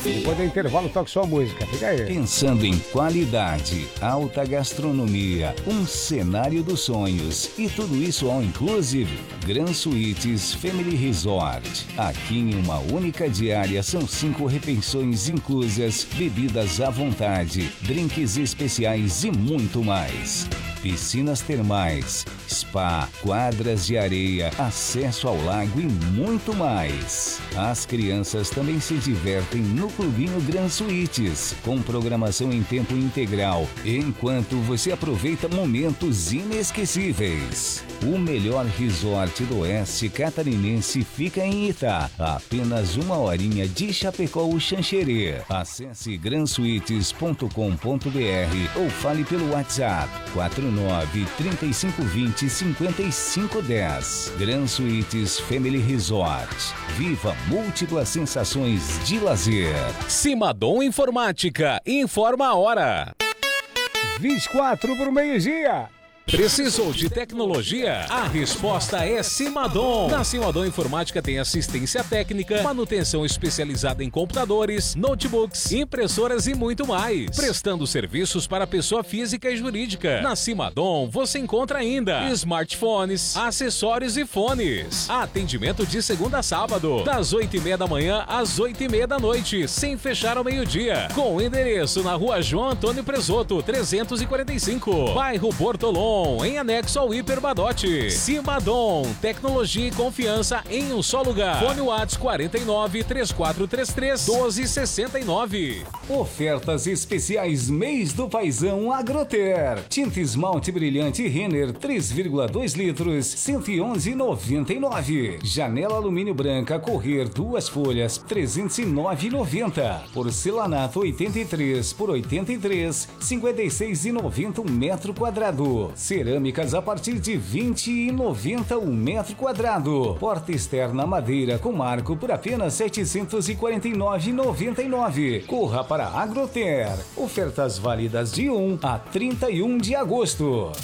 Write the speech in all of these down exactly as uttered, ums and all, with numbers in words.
Depois do intervalo, toca só a música. Fica aí. Pensando em qualidade, alta gastronomia, um cenário dos sonhos e tudo isso all inclusive. Gran Suites Family Resort. Aqui em uma única diária são cinco refeições inclusas, bebidas à vontade, drinks especiais e muito mais. Piscinas termais, spa, quadras de areia, acesso ao lago e muito mais. As crianças também se divertem no Clubinho Gran Suites, com programação em tempo integral, enquanto você aproveita momentos inesquecíveis. O melhor resort do oeste catarinense fica em Itá, a apenas uma horinha de Chapecó ou Xanxerê. Acesse gran suites ponto com ponto br ou fale pelo WhatsApp quatro nove, três cinco dois zero, cinco cinco um zero. Gran Suites Family Resort. Viva múltiplas sensações de lazer. Simadom Informática. Informa a hora. vinte e quatro por meio-dia. Precisou de tecnologia? A resposta é Simadom. Na Simadom Informática tem assistência técnica, manutenção especializada em computadores, notebooks, impressoras e muito mais. Prestando serviços para pessoa física e jurídica. Na Simadom você encontra ainda smartphones, acessórios e fones. Atendimento de segunda a sábado, das oito e meia da manhã às oito e meia da noite, sem fechar ao meio-dia. Com endereço na rua João Antônio Presoto, trezentos e quarenta e cinco, bairro Bortolom, em anexo ao Hiper Badote. Simadom, tecnologia e confiança em um só lugar. Fone WhatsApp quarenta e nove, três quatro três três, doze sessenta e nove. Ofertas especiais mês do Paizão Agroter. Tinta esmalte brilhante Renner três vírgula dois litros, cento e onze reais e noventa e nove centavos. Janela alumínio branca Correr duas folhas, trezentos e nove reais e noventa centavos. Porcelanato oitenta e três por oitenta e três, cinquenta e seis reais e noventa centavos um metro quadrado. Cerâmicas a partir de vinte e noventa um metro quadrado. Porta externa madeira com marco por apenas setecentos e quarenta e nove reais e noventa e nove centavos. Corra para Agroter. Ofertas válidas de um a trinta e um de agosto.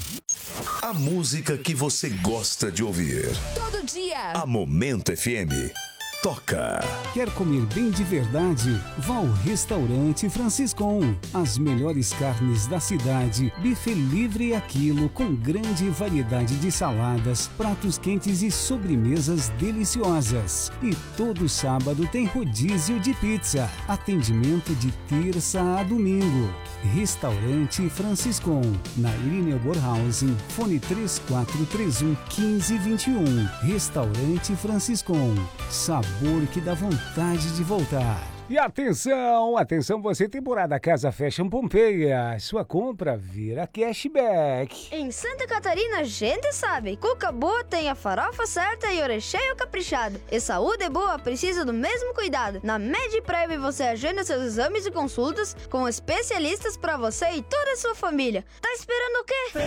A música que você gosta de ouvir. Todo dia. A Momento F M. Toca. Quer comer bem de verdade? Vá ao Restaurante Franciscon. As melhores carnes da cidade, buffet livre a quilo com grande variedade de saladas, pratos quentes e sobremesas deliciosas. E todo sábado tem rodízio de pizza. Atendimento de terça a domingo. Restaurante Franciscon, na Irineu Borhausen, fone três quatro três um, um cinco dois um. Restaurante Franciscon. Sabor que dá vontade de voltar. E atenção, atenção você, temporada Casa Fashion Pompeia. Sua compra vira cashback. Em Santa Catarina, a gente sabe. Cuca boa tem a farofa certa e orecheio caprichado. E saúde boa precisa do mesmo cuidado. Na MedPrev você agenda seus exames e consultas com especialistas para você e toda a sua família. Tá esperando o quê?